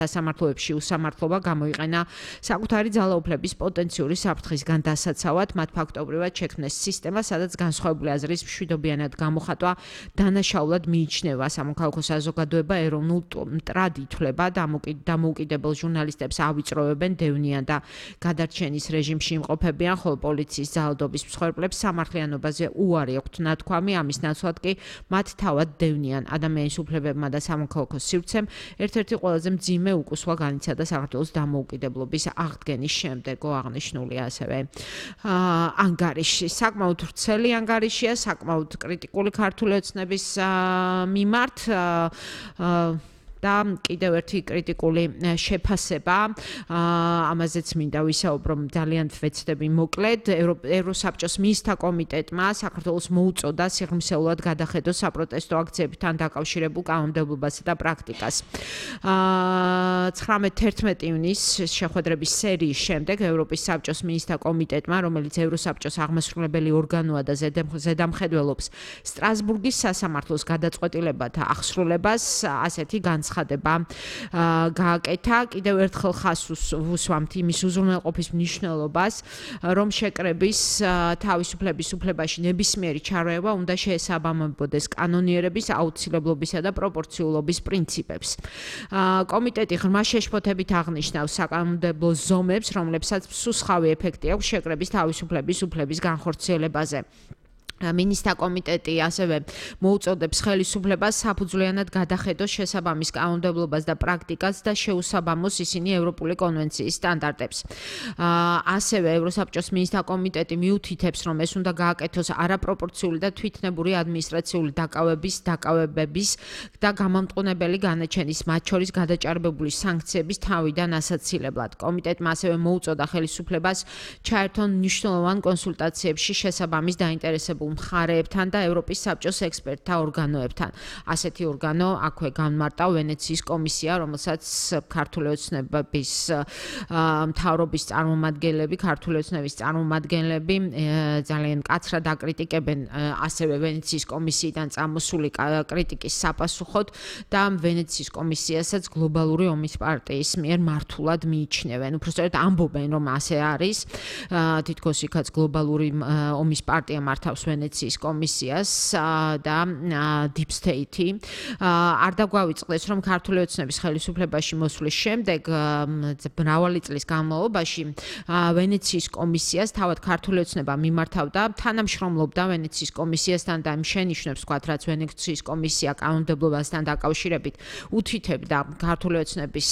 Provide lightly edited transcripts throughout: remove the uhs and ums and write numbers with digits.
სასამართლოებში უსამართლობა გამოიყენა საკუთარი ძალაუფლების პოტენციური საფრთხისგან დასაცავად, მათ ფაქტობრივად შექმნეს სისტემა, სადაც განსხვავებული აზრის მშვიდობიანად გამოხატვა დანაშაულად მიიჩნევა. სამოქალაქო საზოგადოება ეროვნულ მტრად ითვლება, დამოუკიდებელ ჟურნალისტებს ავიწროვებენ, დევნიან და გადარჩენის რეჟიმში იმყოფებიან, ხოლო პოლიციის ძალადობის მსხვერპლებს სამართლიანობაზე უარი აქვთ ნათქვამი, ამის ნაცვლად კი მათ თავად დევნიან. ადამიანის უფლებებმა და სამოქალაქო სივრცემ ერთ-ერთი ყველაზე მძიმე უკუსვა განიცადა საქართველოს დამოუკიდებლობის აღდგენის შემდეგ, აღნიშნულია ასევე ანგარიში. საკმაოდ ვრცელი ანგარიშია, საკმაოდ კრიტიკული ქართული ოცნების მიმართ და კიდევ ერთი კრიტიკული შეფასება, ამაზეც მინდა ვისაუბრო ძალიან ვეცდები მოკლედ. ევროსაბჭოს მინისტრთა კომიტეტმა საქართველოს მოუწოდა სიღრმისეულად გადახედოს საპროტესტო აქციებთან დაკავშირებულ კანონმდებლობასა და პრაქტიკას. 19-11 ივნისს შეხვედრების სერიის შემდეგ ევროპის საბჭოს მინისტრთა კომიტეტმა, რომელიც ევროსაბჭოს აღმასრულებელი ორგანოა და ზედამხედველობს სტრასბურგის სასამართლოს გადაწყვეტილებათა აღსრულებას, ასეთი განცხადება გააკეთა. კიდევ ერთხელ ხაზს ვუსვამთ იმის უზრუნველყოფის მნიშვნელობას, რომ შეკრების თავისუფლების უფლებაში ნებისმიერი ჩარევება უნდა შეესაბამებოდეს კანონიერების აუცილებლობისა და პროპორციულობის პრინციპებს. კომიტეტი ღრმა შეშფოთებით აღნიშნავს საკანონმდებლო ზომებს, რომლებსაც მსუსხავი ეფექტი აქვს შეკრების თავისუფლების უფლების განხორციელებაზე. მინისტრთა კომიტეტი ასევე მოუწოდებს ხელისუფლებას საფუძვლიანად გადახედოს შესაბამის კანონმდებლობას და პრაქტიკას და შეუსაბამოს ისინი ევროპული კონვენციის სტანდარტებს. ასევე ევროსაბჭოს მინისტრთა კომიტეტი მიუთითებს, რომ ეს უნდა გააკეთოს არაპროპორციული და თვითნებური ადმინისტრაციული დაკავებების და გამამტყუნებელი განაჩენის, მათ შორის გადაჭარბებული სანქციების თავიდან ასაცილებლად. კომიტეტმა ასევე მოუწოდა ხელისუფლებას ჩაერთონ მნიშვნელოვან კონსულტაციებში შესაბამის დაინტერესებულ მხარეებთან და ევროპის საბჭოს ექსპერტთა ორგანოებთან. ასეთი ორგანო აქვე განმარტა ვენეციის კომისია, რომელსაც ქართული ოცნების მთავრობის წარმომადგენლები, ქართული ოცნების წარმომადგენლები ძალიან მკაცრად აკრიტიკებენ ასევე ვენეციის კომისიიდან წამოსული კრიტიკის საპასუხოდ და ვენეციის კომისიასაც გლობალური ომის პარტიის მიერ მართულად მიიჩნევენ. უბრალოდ ამბობენ, რომ ასე არის. თითქოს იქაც გლობალური ომის პარტია მართავს ვენეციის კომისიას და Deep State-ი. არ დაგვავიწყდეს, რომ ქართული ოცნების ხელისუფლებაში მოსვლის შემდეგ მრავალი წლის განმავლობაში ვენეციის კომისიას თავად ქართული ოცნება მიმართავდა, თანამშრომლობდა ვენეციის კომისიასთან და იმ შენიშვნებს ვთქვათ, რაც ვენეციის კომისია კანონმდებლობასთან დაკავშირებით უთითებდა ქართული ოცნების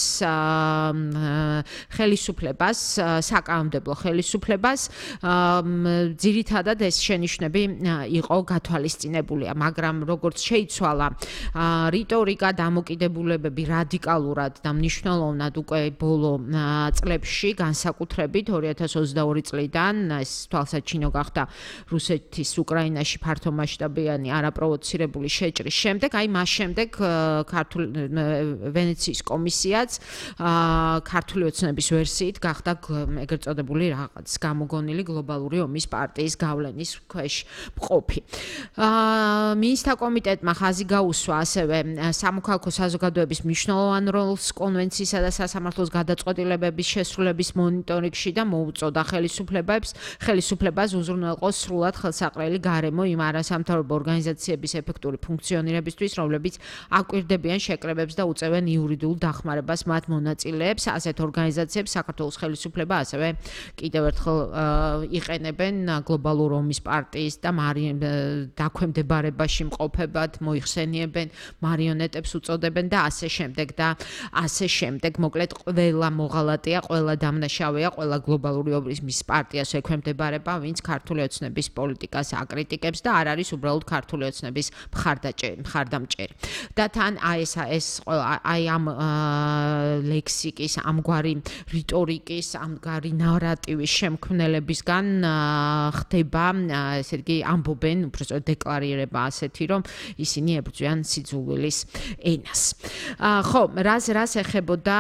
ხელისუფლებას, საკანონმდებლო ხელისუფლებას. ძირითადად ეს შენიშვნები იყო გათვალისწინებულია, მაგრამ როგორც შეიცვალა რიტორიკა, დამოკიდებულებები რადიკალურად და მნიშვნელოვნად უკვე ბოლო წლებში, განსაკუთრებით 2022 წლიდან ეს თვალსაჩინო გახდა რუსეთის უკრაინაში ფართომასშტაბიანი არაპროვოცირებული შეჭრის შემდეგ, მას შემდეგ ვენეციის კომისიაც ქართული ოცნების ვერსიით გახდა ეგრეთ წოდებული რაღაც გამოგონილი გლობალური ომის პარტიის გავლენის ქვეშ მყოფი. მინისტრთა კომიტეტმა ხაზი გაუსვა ასევე სამოქალაქო საზოგადოების მნიშვნელოვან როლს კონვენციისა და სასამართლოს გადაწყვეტილებების შესრულების მონიტორინგში და მოუწოდა ხელისუფლებას უზრუნველყოს სრულად ხელსაყრელი გარემო იმ არასამთავრობო ორგანიზაციების ეფექტური ფუნქციონირებისთვის, რომლებიც აკვირდებიან შეკრებებს და უწევენ იურიდიულ დახმარებას მათ მონაწილეებს. ასეთ ორგანიზაციებს საქართველოს ხელისუფლება ასევე კიდევ ერთხელ იყენებენ გლობალურ ომის პარტიის და დაქვემდებარებაში მყოფებად მოიხსენიებენ, მარიონეტებს უწოდებენ და ასე შემდეგ. მოკლედ ყველა მოღალატეა, ყველა დამნაშავეა, ყველა გლობალური ომის პარტიას ექვემდებარება, ვინც ქართული ოცნების პოლიტიკას აკრიტიკებს და არ არის უბრალოდ ქართული ოცნების მხარდამჭერი. და თან აი ამ ლექსიკის, ამგვარი რიტორიკის, ამგვარი ნარატივის შემქმნელებისგან ხდება, ესე იგი ამბობენ, უბრალოდ დეკლარირება ასეთი, რომ ისინი ებრძვიან სიძულვილის ენას. ხო, რას ეხებოდა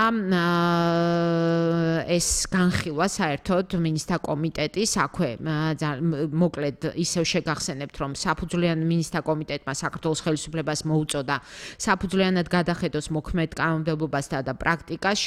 ეს განხილვა საერთოდ მინისტრთა კომიტეტის, აქვე მოკლედ ისევ შეგახსენებთ, რომ საფუძვლიანი მინისტრთა კომიტეტმა საქართველოს ხელისუფლებას მოუწოდა საფუძვლიანად გადახედოს მოქმედ კანონმდებლობასა და პრაქტიკას,